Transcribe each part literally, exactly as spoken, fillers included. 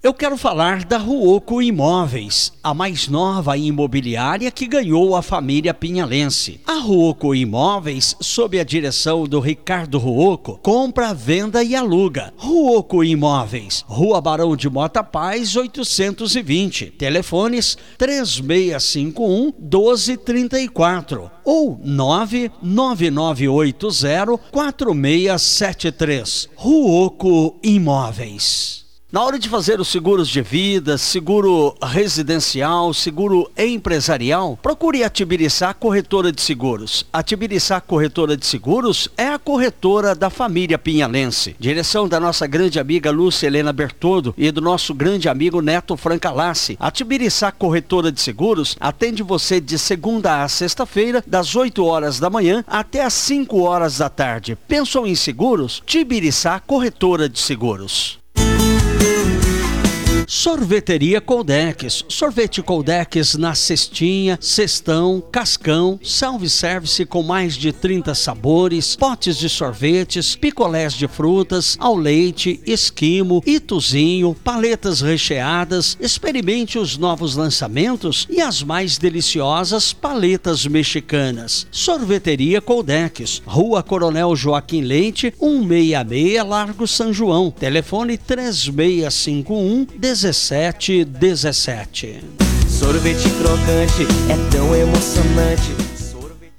Eu quero falar da Ruoco Imóveis, a mais nova imobiliária que ganhou a família pinhalense. A Ruoco Imóveis, sob a direção do Ricardo Ruoco, compra, venda e aluga. Ruoco Imóveis, Rua Barão de Mota Paz, oitocentos e vinte. Telefones três seis cinco um, um dois três quatro ou nove nove nove oito zero, quatro seis sete três. Ruoco Imóveis. Na hora de fazer os seguros de vida, seguro residencial, seguro empresarial, procure a Tibiriçá Corretora de Seguros. A Tibiriçá Corretora de Seguros é a corretora da família pinhalense. Direção da nossa grande amiga Lúcia Helena Bertoldo e do nosso grande amigo Neto Francalassi. A Tibiriçá Corretora de Seguros atende você de segunda a sexta-feira, das oito horas da manhã até as cinco horas da tarde. Pensou em seguros? Tibiriçá Corretora de Seguros. Sorveteria Coldex, sorvete Coldex na cestinha, cestão, cascão, self-service com mais de trinta sabores, potes de sorvetes, picolés de frutas, ao leite, esquimo, ituzinho, paletas recheadas. Experimente os novos lançamentos e as mais deliciosas paletas mexicanas. Sorveteria Coldex, Rua Coronel Joaquim Leite, cento e sessenta e seis, Largo São João. Telefone três seis cinco um, dezessete dezessete. Sorvete crocante é tão emocionante. Sorvete...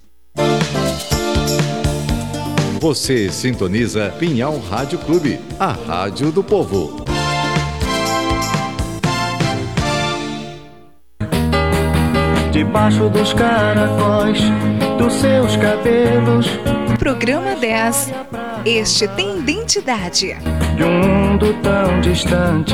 Você sintoniza Pinhal Rádio Clube, a rádio do povo. Debaixo dos caracóis dos seus cabelos. Programa dez. Este tem identidade. De um mundo tão distante.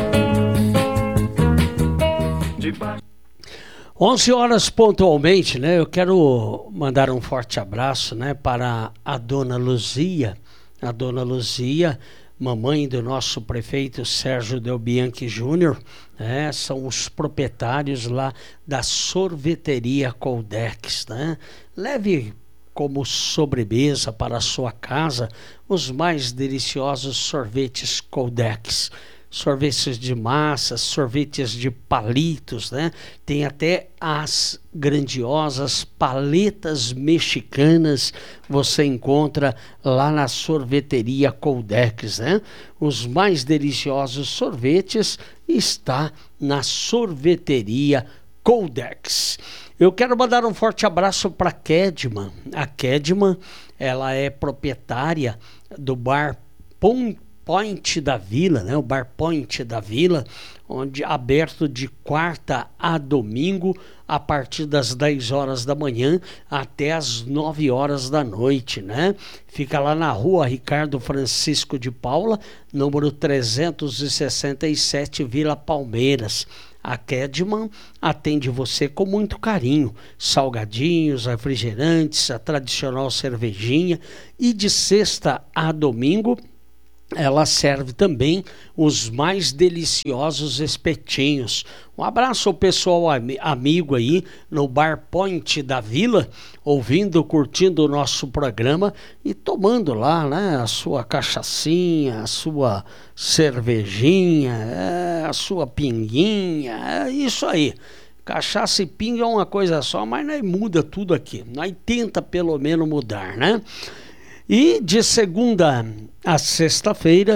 onze horas pontualmente, né? Eu quero mandar um forte abraço, né, para a dona Luzia. A dona Luzia, mamãe do nosso prefeito Sérgio Del Bianchi Júnior, né? São os proprietários lá da sorveteria Coldex, né? Leve como sobremesa para a sua casa os mais deliciosos sorvetes Coldex. Sorvetes de massa, sorvetes de palitos, né? Tem até as grandiosas paletas mexicanas, você encontra lá na sorveteria Coldex, né? Os mais deliciosos sorvetes está na sorveteria Coldex. Eu quero mandar um forte abraço para a Kedman. A Kedman, ela é proprietária do bar Pão Point da Vila, né? O Bar Point da Vila, onde aberto de quarta a domingo, a partir das dez horas da manhã até as nove horas da noite, né? Fica lá na rua Ricardo Francisco de Paula, número trezentos e sessenta e sete, Vila Palmeiras. A Kedman atende você com muito carinho, salgadinhos, refrigerantes, a tradicional cervejinha, e de sexta a domingo ela serve também os mais deliciosos espetinhos. Um abraço ao pessoal am- amigo aí no Bar Point da Vila, ouvindo, curtindo o nosso programa e tomando lá, né, a sua cachaçinha, a sua cervejinha, é, a sua pinguinha, é isso aí. Cachaça e pinga é uma coisa só, mas nós muda tudo aqui. Nós tenta pelo menos mudar, né? E de segunda a sexta-feira,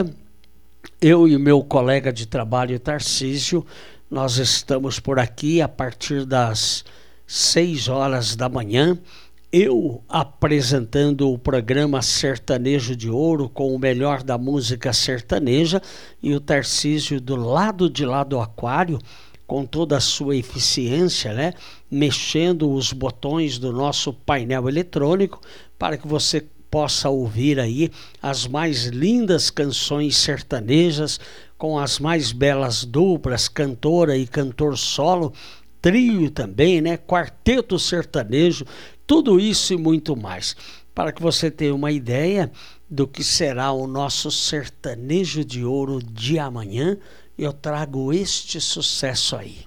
eu e meu colega de trabalho Tarcísio, nós estamos por aqui a partir das seis horas da manhã, eu apresentando o programa Sertanejo de Ouro com o melhor da música sertaneja, e o Tarcísio do lado de lá do aquário, com toda a sua eficiência, né, mexendo os botões do nosso painel eletrônico para que você possa ouvir aí as mais lindas canções sertanejas, com as mais belas duplas, cantora e cantor solo, trio também, né, quarteto sertanejo, tudo isso e muito mais. Para que você tenha uma ideia do que será o nosso Sertanejo de Ouro de amanhã, eu trago este sucesso aí.